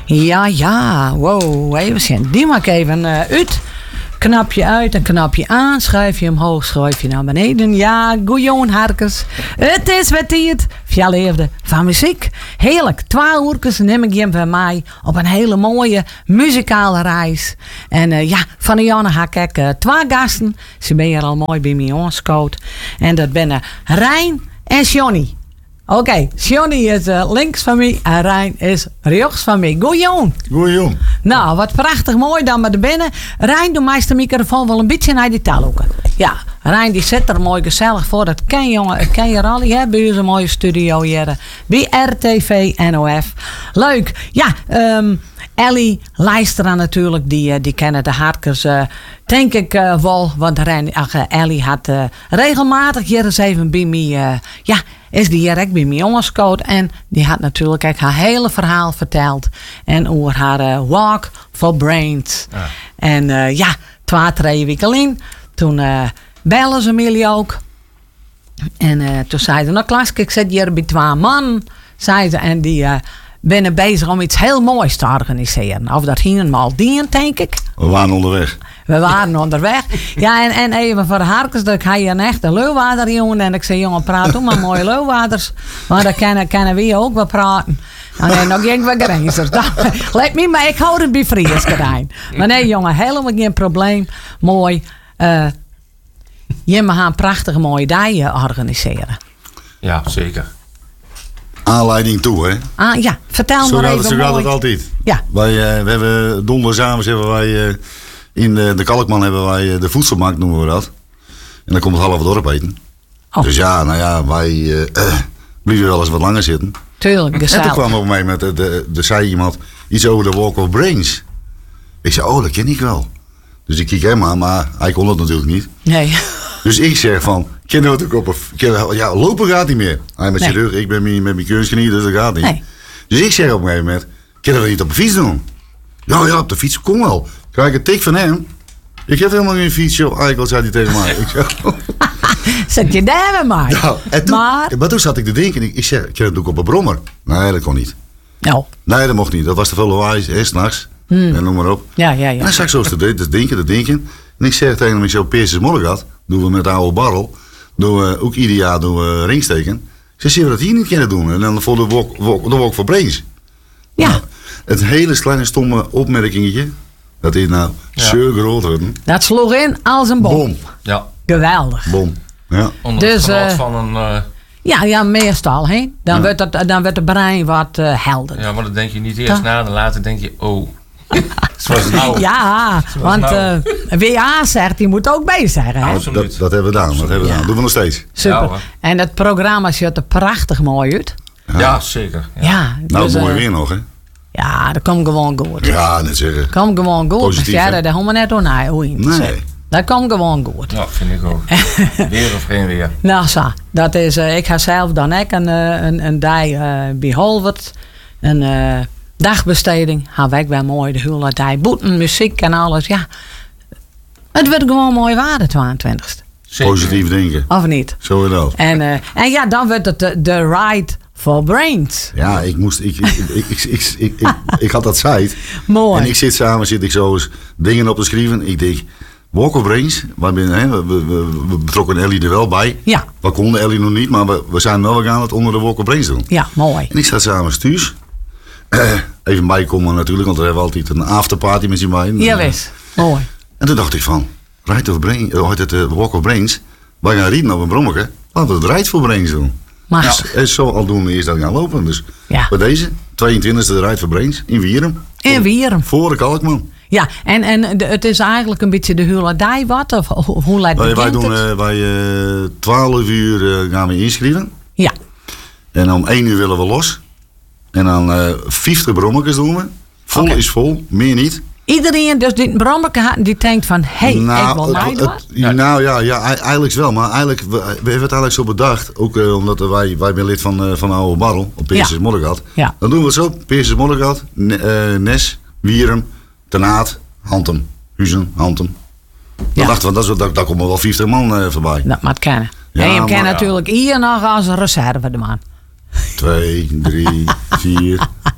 Ja. Wow, even zien. Die maak ik even uit. Knapje uit en knapje aan. Schuif je omhoog, schuif je naar beneden. Ja, goeie harkers. Het is weer tijd. Fjallefde van muziek. Heerlijk. 2 uurtjes neem ik je van mij op een hele mooie muzikale reis. En van de Janne ga ik 2 gasten. Ze ben hier al mooi bij mij aangescoot. En dat zijn Rijn en Johnny. Oké, Johnny is links van mij en Rijn is rechts van mij. Goeie. Nou, wat prachtig mooi dan maar binnen. Rijn, doe mij de microfoon wel een beetje naar die taalhoeken. Ja, Rijn die zit er mooi gezellig voor. Dat ken je al. Hè, bij onze mooie studio hier. Bij RTV NOF. Leuk. Ja, Ellie Lijstra natuurlijk. Die kennen de hartkers denk ik wel. Want Ellie had regelmatig hier eens even bij mij... is die direct bij mij aangescoot. En die had natuurlijk haar hele verhaal verteld. En over haar Walk for Brains. Ja. En 2-3 weken in. Toen bellen ze mij ook. En toen zei ze, nou Klaas, ik zit hier bij 2 man. Zei ze, en die ben bezig om iets heel moois te organiseren. Of dat helemaal dient, denk ik. We waren onderweg. Ja, en even voor de harkers, dat ik had hier een echte leeuwwaarder, jongen. En ik zei, jongen, praat ook maar mooie leeuwwaarders. Maar dan kunnen we ook wel praten. En dan ging ik weer grenzen. Let me maar, ik hou het bij Fries gedaan. Maar nee, jongen, helemaal geen probleem. Mooi. Je mag een prachtige mooie dag organiseren. Ja, zeker. Aanleiding toe, hè? Ja, vertel maar even. Zo gaat het altijd. Ja. We hebben donderdagavond hebben wij... In de Kalkman hebben wij de voedselmarkt, noemen we dat. En dan komt het halve dorp eten. Oh. Dus ja, nou ja, wij blijven wel eens wat langer zitten. Tuurlijk, gezellig. En toen kwam op mij met, zei iemand iets over de Walk of Brains. Ik zei, dat ken ik wel. Dus ik kijk hem aan, maar hij kon het natuurlijk niet. Nee. Dus ik zeg van, lopen gaat niet meer. Hij met zijn rug, ik ben met mijn keursknie, dus dat gaat niet. Nee. Dus ik zeg op een gegeven moment, kunnen we niet op de fiets doen? Ja, op de fiets, kom wel. Krijg ik een tik van hem. Ik heb helemaal geen fiets, joh. Eigenlijk zei hij tegen mij. Ik zeg, zet je daar maar. Ja, maar toen zat ik te denken. Ik zeg, ik doe ik op een brommer. Nee, dat kon niet. No. Nee, dat mocht niet. Dat was te veel lawaai, s'nachts. En noem maar op. Ja. En dan zag ik zo te denken. En ik zeg tegen hem, ik zo Peersesmorgen gehad. Doen we met de oude barrel. Doen we ook ieder jaar ringsteken. Ik zeg, zie we dat hier niet kunnen doen? En dan voor de walk for Brains. Ja. Nou, het hele kleine stomme opmerkingetje. Dat is nou zo groot worden. Dat sloeg in als een bom. Ja. Geweldig. Bom. Ja. Onder het genot van een... Ja, meestal. Hè? Dan wordt het brein wat helder. Ja, maar dan denk je niet eerst na, dan later denk je, zoals nou. Ja, want WA zegt, die moet ook bij zeggen. Hè? Dat hebben we gedaan. Dat doen we nog steeds. Super. Ja, en het programma ziet er prachtig mooi uit. Ja, zeker. Ja, dus, mooi weer nog, hè? Ja, dat komt gewoon goed. Ja, net zeggen. Komt gewoon goed. Positief, ja, dat helemaal net door naar hoe nee. Dat komt gewoon goed. Ja, vind ik ook. Weer of geen weer. Nou, zo. Dat is, ik ga zelf dan ook een dag bij Holwert. Een dagbesteding. Gaan wij wel mooi de hele dag. Boeten, muziek en alles. Ja. Het wordt gewoon mooi waar, de 22e. Zeker. Positief denken. Of niet? Zo is dat. En ja, dan wordt het de Ride for Brains. Ja, ik had dat site. Mooi. En ik zit zo eens dingen op te schrijven. Ik denk, Walk of Brains. We betrokken Ellie er wel bij. Ja. We konden Ellie nog niet, maar we zijn wel gaan het onder de Walk of Brains doen. Ja, mooi. En ik sta samen thuis. Even bijkomen natuurlijk, want we hebben altijd een afterparty met z'n beiden. Ja, wist. Mooi. En toen dacht ik van, Walk of Brains. Wij gaan rieden op een brommetje. Laten we het Ride for Brains doen. Maar en zo aldoende is dat gaan lopen. Dus bij deze, 22e de Ride for Brains in Wierum. In Wierum. Voor de Kalkman. Ja, en het is eigenlijk een beetje de huladij wat? Of hoe laat het? Wij doen bij 12 uur gaan we inschrijven. Ja. En om 1 uur willen we los. En dan 50 brommetjes doen we. Vol is vol, meer niet. Iedereen, dus die brommeke die denkt van, ik wil mij doen? Nou ja, eigenlijk wel. Maar eigenlijk, we hebben het eigenlijk zo bedacht. Ook omdat wij zijn lid van Oude Barrel. Op Peersesmorgen. Ja. Dan doen we het zo. Peersesmorgen, Nes, Wierum, Tenaat, Hantem. Huizen, Hantem. Dan dachten we, daar komen wel 50 man voorbij. Dat moet kennen. Ja, en je kan natuurlijk hier nog als reserve de man. 2, 3, 4.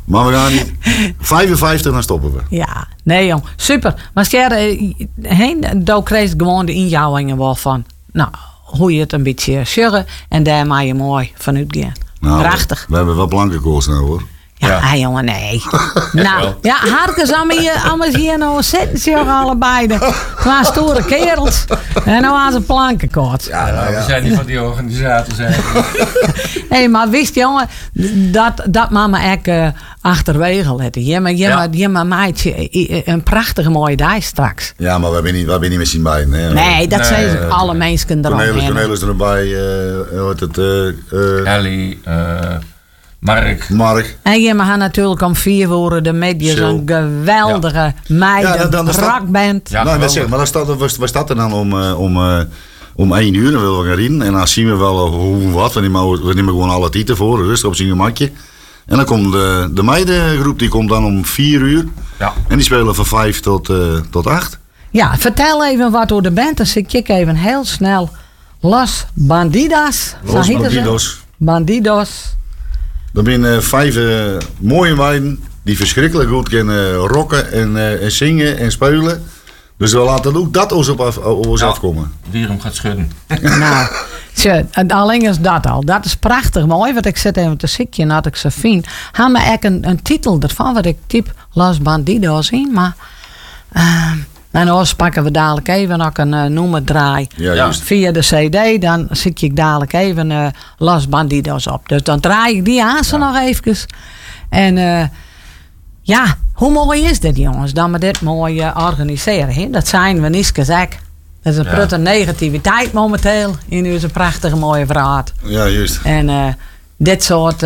Maar we gaan niet. 55, dan stoppen we. Ja, nee jong, super. Maar heen, daar kreeg gewoon de injouwingen wel van. Nou, hoe je het een beetje sjuggen en daar mag je mooi van uitgaan. Nou, Prachtig. We hebben wel blanke koers nou hoor. Ja, jongen, nee. Nou, ja, Harkes, allemaal hier nou zitten ze allebei. Qua stoere kerels. En nou aan zijn plankenkort. We zijn niet van die organisator zijn. Nee, maar wist jongen, dat mama echt achterwege letten. Je maar meidje een prachtige mooie dag straks. Ja, maar we hebben niet met z'n beiden. Hè. Nee, dat zijn ze alle mensen eromheen. Cornelis er erbij. Hoort het? Ellie, Mark. En je mag natuurlijk om 4 worden de media zo'n geweldige meiden rockband. Ja, nou, dat zeg, maar we starten dan om 1 uur, dan willen we gaan rijden. En dan zien we wel hoe wat. We nemen gewoon alle tieten voor, rustig op zijn gemakje. En dan komt de meidengroep, die komt dan om 4 uur. Ja. En die spelen van 5 tot 8. Ja, vertel even wat door de band. Dan zit ik even heel snel. Los Bandidas. Bandidos. Er zijn 5 mooie meiden die verschrikkelijk goed kunnen rocken en zingen en spelen. Dus we laten ook dat ons afkomen. Die hem gaat schudden. Nou, alleen is dat al. Dat is prachtig mooi. Want ik zit even te ziekje dat ik ze vind. Gaan we echt een titel ervan. Wat ik typ Los Bandidos in. Maar en dan pakken we dadelijk even nog een noemer draai. Ja, via de cd. Dan zit ik dadelijk even Los Bandidos op. Dus dan draai ik die aan ze nog even. En ja, hoe mooi is dit jongens? Dat we dit mooi organiseren. He? Dat zijn we niet gezegd. Dat is een prutte negativiteit momenteel in onze prachtige mooie verhaal. Ja, juist. En dit soort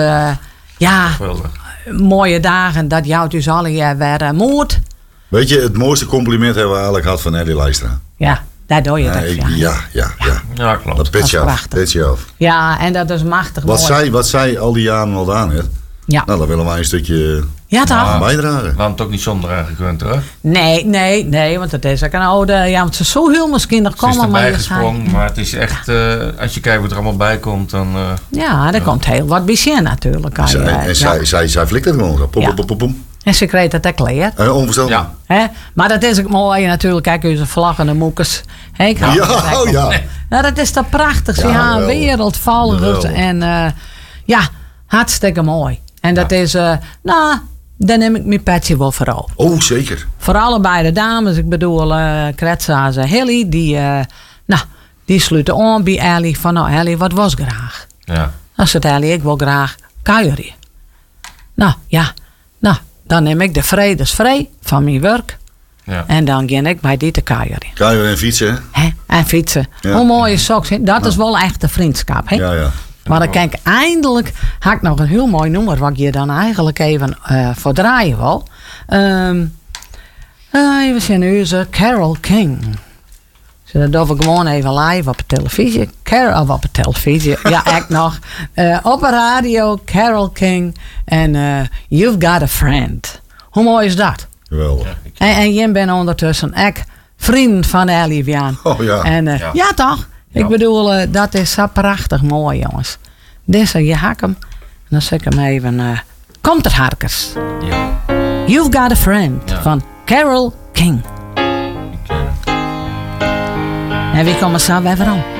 mooie dagen, dat jou dus alle jaar weer moed. Weet je, het mooiste compliment hebben we eigenlijk gehad van Eddie Leistra. Ja, daar doe je het. Ja, klopt. Dat petje af. Ja, en dat is machtig mooi. Wat zij al die jaren al gedaan heeft. Ja. Nou, daar willen wij een stukje bijdragen. We hadden het ook niet zonder aangekund hoor. Nee, want het is ook een oude. Ja, want ze zo heel misschien nog komen. Het is erbij gesprongen, maar het is echt. Als je kijkt wat er allemaal bij komt, dan. Ja, er komt heel wat bij natuurlijk. Zij flikt het gewoon. Pom. En ze kreeg het erkleed. Onvoorstelbaar. Ja. Maar dat is ook mooi natuurlijk. Kijk, onze vlaggen en moekers. Ja. Nou, dat is toch prachtig. Ze gaan wereldvolgers. En hartstikke mooi. En dat is, daar neem ik mijn petje wel voor op. Oh, zeker. Voor allebei de dames. Ik bedoel, Kretsa's en Hilly. Die sluiten aan bij Ellie. Van nou, Ellie, wat was graag? Ja. Dan zegt Ellie, ik wil graag kuieren. Dan neem ik de vredesvrij van mijn werk. Ja. En dan ga ik bij die te kuieren. Kuieren en fietsen. En fietsen. Ja. Hoe mooi is dat? Dat is wel echt de vriendschap. Hè? Ja. Maar dan kijk, eindelijk had ik nog een heel mooi nummer. Wat je dan eigenlijk even voor draaien wil. Even zien nu ze Carole King. Dat we gewoon even live op de televisie. Op de televisie. Ja, echt nog. Op de radio, Carole King. En You've Got a Friend. Hoe mooi is dat? Geweldig. En je bent ondertussen echt vriend van Ellie Vian. Oh ja. En ja toch? Ja. Ik bedoel, dat is zo prachtig mooi jongens. Deze, je hak hem. En dan zeg ik hem even. Komt het harkers. Ja. You've Got a Friend. Ja. Van Carole King. En wie komt er zo weer om?